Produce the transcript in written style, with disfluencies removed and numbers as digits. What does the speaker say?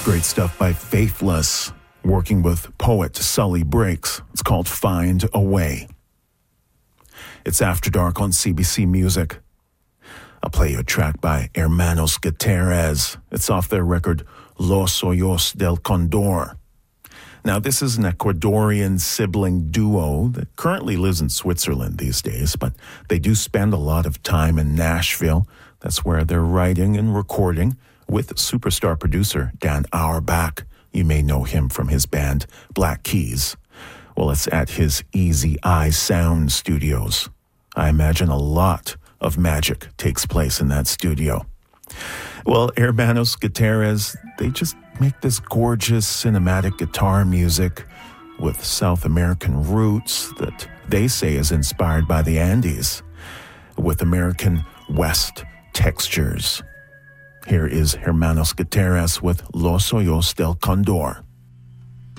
Great stuff by Faithless, working with poet Sully Breaks. It's called Find a Way. It's After Dark on CBC Music. I'll play you a track by Hermanos Gutierrez. It's off their record Los Hoyos del Condor. Now, this is an Ecuadorian sibling duo that currently lives in Switzerland these days, but they do spend a lot of time in Nashville. That's where they're writing and recording with superstar producer Dan Auerbach. You may know him from his band Black Keys. Well, it's at his Easy Eye Sound Studios. I imagine a lot of magic takes place in that studio. Well, Hermanos Gutierrez, they just make this gorgeous cinematic guitar music with South American roots that they say is inspired by the Andes, with American West textures. Here is Hermanos Gutierrez with Los Hoyos del Condor.